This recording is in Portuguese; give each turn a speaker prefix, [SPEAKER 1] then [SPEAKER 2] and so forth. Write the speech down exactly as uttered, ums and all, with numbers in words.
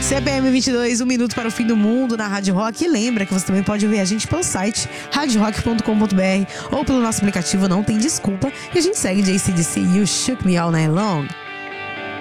[SPEAKER 1] C P M vinte e dois, um minuto para o fim do mundo na Rádio Rock. E lembra que você também pode ouvir a gente pelo site rádio rock ponto com ponto b r ou pelo nosso aplicativo Não Tem Desculpa. E a gente segue de A C/D C e You Shook Me All Night Long.